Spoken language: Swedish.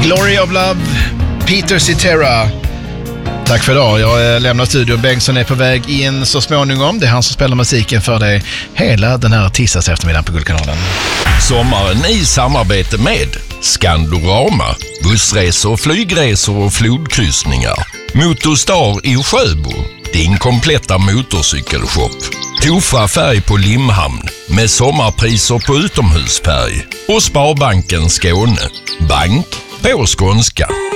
Glory of Love, Peter Cetera. Tack för idag. Jag lämnar studion. Bengtsson är på väg in så småningom. Det är han som spelar musiken för dig hela den här tisdags eftermiddagen på Guldkanalen. Sommaren i samarbete med Skandorama, bussresor, flygresor och flodkryssningar. Motorstar i Sjöbo, din kompletta motorcykelshop. Tofa färg på Limhamn med sommarpriser på utomhusfärg. Och Sparbanken Skåne, bank på skånska.